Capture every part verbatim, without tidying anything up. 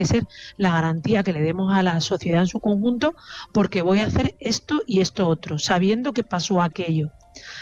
que ser la garantía que le demos a la sociedad en su conjunto, porque voy a hacer esto y esto otro, sabiendo que pasó aquello.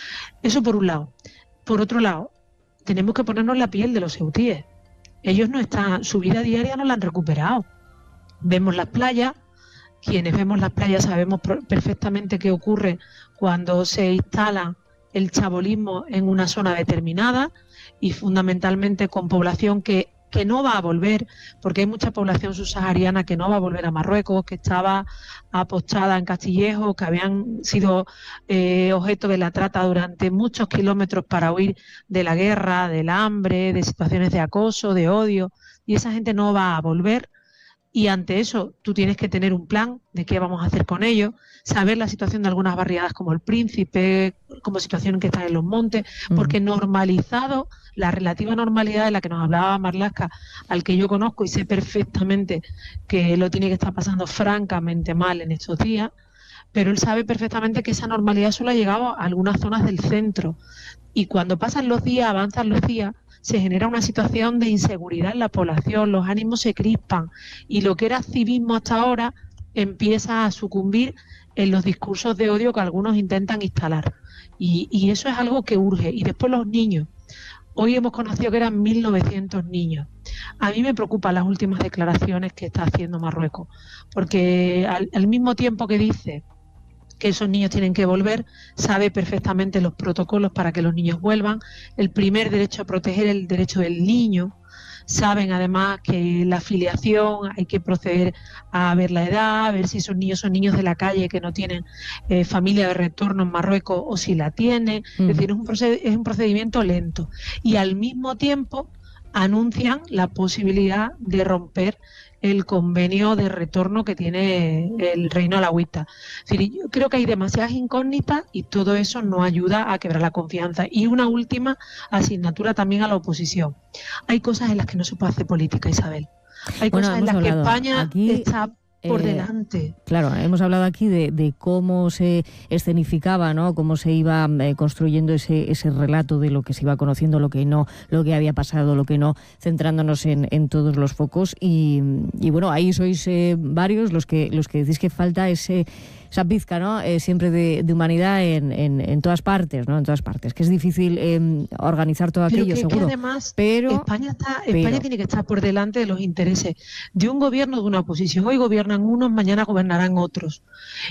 Eso por un lado. Por otro lado, tenemos que ponernos la piel de los ceutíes. Ellos no están, su vida diaria no la han recuperado. Vemos las playas, quienes vemos las playas sabemos perfectamente qué ocurre cuando se instala el chabolismo en una zona determinada y fundamentalmente con población que, que no va a volver, porque hay mucha población subsahariana que no va a volver a Marruecos, que estaba apostada en Castillejo, que habían sido eh, objeto de la trata durante muchos kilómetros para huir de la guerra, del hambre, de situaciones de acoso, de odio, y esa gente no va a volver. Y ante eso tú tienes que tener un plan de qué vamos a hacer con ellos, saber la situación de algunas barriadas como el Príncipe, como situación que está en los montes, porque normalizado, la relativa normalidad de la que nos hablaba Marlaska, al que yo conozco y sé perfectamente que lo tiene que estar pasando francamente mal en estos días, pero él sabe perfectamente que esa normalidad solo ha llegado a algunas zonas del centro. Y cuando pasan los días, avanzan los días, se genera una situación de inseguridad en la población, los ánimos se crispan y lo que era civismo hasta ahora empieza a sucumbir en los discursos de odio que algunos intentan instalar. Y, y eso es algo que urge. Y después los niños. Hoy hemos conocido que eran mil novecientos niños. A mí me preocupan las últimas declaraciones que está haciendo Marruecos, porque al, al mismo tiempo que dice que esos niños tienen que volver, sabe perfectamente los protocolos para que los niños vuelvan. El primer derecho a proteger el derecho del niño. Saben además que la filiación hay que proceder a ver la edad, a ver si esos niños son niños de la calle que no tienen eh, familia de retorno en Marruecos o si la tienen. Mm. Es decir, es un, proced- es un procedimiento lento. Y al mismo tiempo anuncian la posibilidad de romper el convenio de retorno que tiene el Reino Alauita. Es decir, yo creo que hay demasiadas incógnitas y todo eso no ayuda a quebrar la confianza. Y una última asignatura también a la oposición. Hay cosas en las que no se puede hacer política, Isabel. Hay bueno, cosas en las que España aquí... está por Eh, delante. Claro, hemos hablado aquí de, de cómo se escenificaba, ¿no? Cómo se iba eh, construyendo ese, ese relato de lo que se iba conociendo, lo que no, lo que había pasado, lo que no, centrándonos en, en todos los focos. Y, y bueno, ahí sois eh, varios los que los que decís que falta ese esa pizca, ¿no? Eh, siempre de, de humanidad en, en, en todas partes, ¿no? En todas partes. Que es difícil eh, organizar todo pero aquello, que, seguro. Que además, pero España está, pero, España tiene que estar por delante de los intereses de un gobierno, de una oposición. Hoy gobiernan unos, mañana gobernarán otros.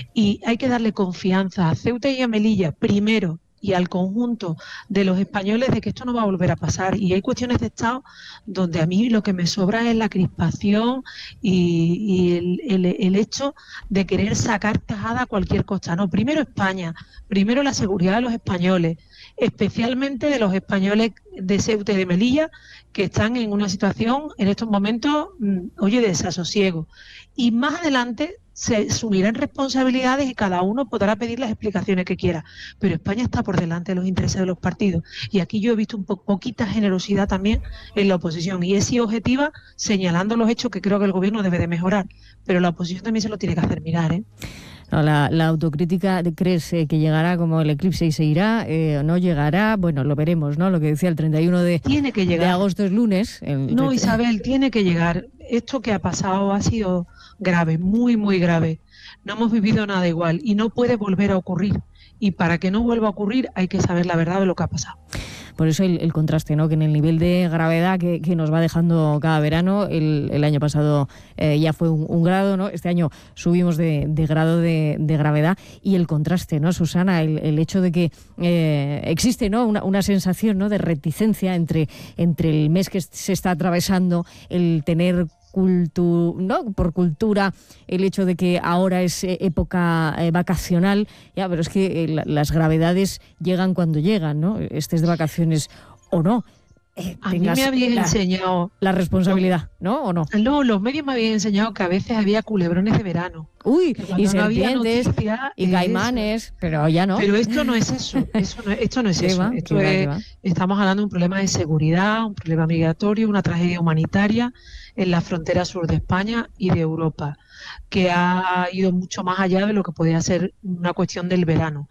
Y hay que darle confianza a Ceuta y a Melilla, primero, y al conjunto de los españoles de que esto no va a volver a pasar. Y hay cuestiones de Estado donde a mí lo que me sobra es la crispación y, y el, el, el hecho de querer sacar tajada a cualquier costa. No, primero España, primero la seguridad de los españoles, especialmente de los españoles de Ceuta y de Melilla, que están en una situación en estos momentos, oye, de desasosiego. Y más adelante se asumirán responsabilidades y cada uno podrá pedir las explicaciones que quiera. Pero España está por delante de los intereses de los partidos. Y aquí yo he visto un po poquita generosidad también en la oposición. Y he sido objetiva señalando los hechos que creo que el gobierno debe de mejorar. Pero la oposición también se lo tiene que hacer mirar, ¿eh? No, la, la autocrítica, ¿crees eh, que llegará como el eclipse y se irá? Eh, ¿No llegará? Bueno, lo veremos, ¿no? Lo que decía el treinta y uno de, tiene que llegar. de agosto es lunes. El... No, Isabel, tiene que llegar. Esto que ha pasado ha sido grave, muy, muy grave. No hemos vivido nada igual y no puede volver a ocurrir. Y para que no vuelva a ocurrir hay que saber la verdad de lo que ha pasado. Por eso el, el contraste, ¿no? Que en el nivel de gravedad que, que nos va dejando cada verano, el, el año pasado eh, ya fue un, un grado, ¿no? Este año subimos de, de grado de, de gravedad y el contraste, ¿no, Susana? El, el hecho de que eh, existe, ¿no? Una, una sensación, ¿no? De reticencia entre, entre el mes que se está atravesando, el tener Cultu, ¿no? Por cultura, el hecho de que ahora es época eh, vacacional, ya, pero es que eh, las gravedades llegan cuando llegan, ¿no? Estés de vacaciones o no. Eh, a mí me habían la, enseñado la responsabilidad, ¿no? ¿O no? No, los medios me habían enseñado que a veces había culebrones de verano. Uy, y no serpientes, noticia, y caimanes, eso. Pero ya no. Pero esto no es eso, eso no, esto no es eso. Va, esto va, es, estamos hablando de un problema de seguridad, un problema migratorio, una tragedia humanitaria en la frontera sur de España y de Europa, que ha ido mucho más allá de lo que podía ser una cuestión del verano.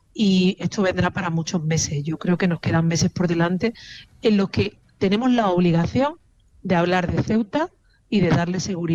Y esto vendrá para muchos meses. Yo creo que nos quedan meses por delante en los que tenemos la obligación de hablar de Ceuta y de darle seguridad.